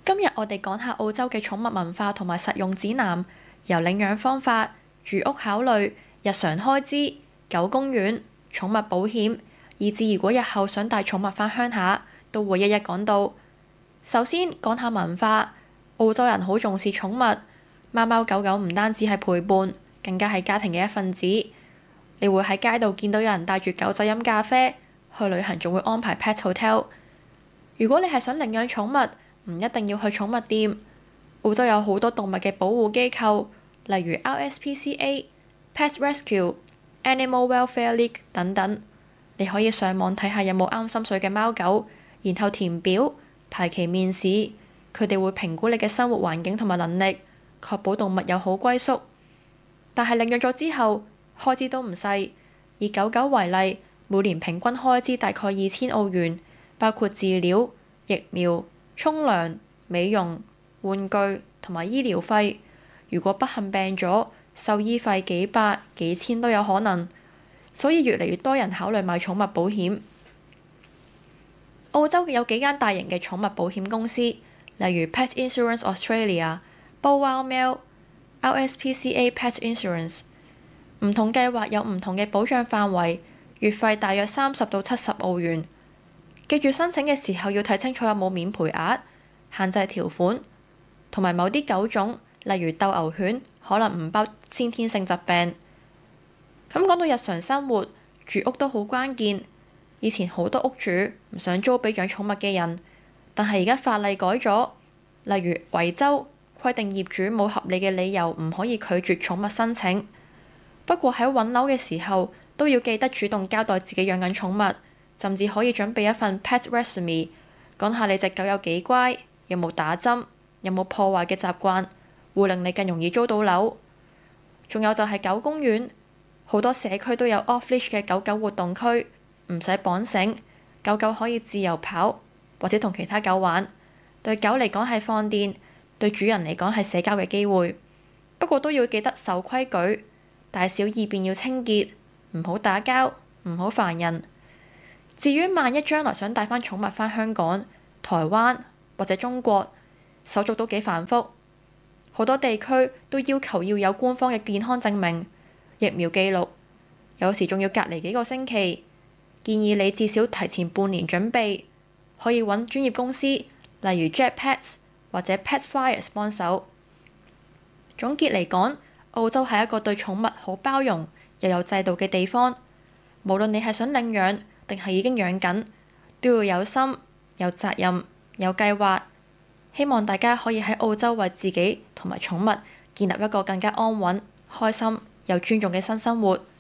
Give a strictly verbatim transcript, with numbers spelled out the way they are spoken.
今日我哋講下澳洲嘅寵物文化同埋實用指南，由領養方法、住屋考慮、日常開支、狗公園、寵物保險，以至如果日後想帶寵物返鄉下，都會一一講到。首先講下文化，澳洲人好重視寵物，貓貓狗狗唔單止係陪伴，更加係家庭嘅一份子。你會喺街度見到有人帶住狗仔飲咖啡，去旅行仲會安排 pet hotel。如果你係想領養寵物，唔一定要去寵物店。澳洲有好多動物嘅保護機構，例如 R S P C A、Pet Rescue、Animal Welfare League 等等。你可以上網睇下有冇啱心水嘅貓狗，然後填表排期面試，佢哋會評估你嘅生活環境同埋能力，確保動物有好歸宿。但係領養咗之後，開支都唔細。以狗狗為例，每年平均開支大概二千澳元，包括飼料、疫苗、沖涼、美容、玩具同埋醫療費。如果不幸病咗，獸醫費幾百、幾千都有可能。所以越嚟越多人考慮買寵物保險。澳洲有幾間大型嘅寵物保險公司，例如 Pet Insurance Australia、Bow-Wow Mail、R S P C A Pet Insurance。唔同計劃有唔同嘅保障範圍，月費大約三十到七十澳元。記住申請嘅時候要睇清楚有冇免賠額、限制條款，同埋某啲狗種，例如鬥牛犬，可能唔包先天性疾病。咁講到日常生活，住屋都好關鍵。以前好多屋主唔想租俾養寵物嘅人，但係而家法例改咗，例如維州規定業主冇合理嘅理由唔可以拒絕寵物申請。不過喺揾樓嘅時候都要記得主動交代自己養緊寵物，甚至可以準備一份 pet resume， 講下你隻狗有幾乖，有冇打針，有冇破壞嘅習慣，會令你更容易租到樓。仲有就係狗公園，好多社區都有 off-leash 嘅狗狗活動區，唔使綁繩，狗狗可以自由跑或者同其他狗玩。對狗嚟講係放電，對主人嚟講係社交嘅機會。不過都要記得守規矩，大小二便要清潔，唔好打交，唔好煩人。至於萬一將來想帶返寵物返香港、台灣或者中國，手續都幾繁複，好多地區都要求要有官方嘅健康證明、疫苗記錄，有時仲要隔離幾個星期。建議你至少提前半年準備，可以揾專業公司，例如 Jet Pets 或者 Pet Flyers 幫手。總結嚟講，澳洲係一個對寵物好包容又有制度嘅地方。無論你係想領養定係已經養緊，都要有心、有責任、有計劃。希望大家可以喺澳洲為自己同埋寵物建立一個更加安穩、開心又尊重嘅新生活。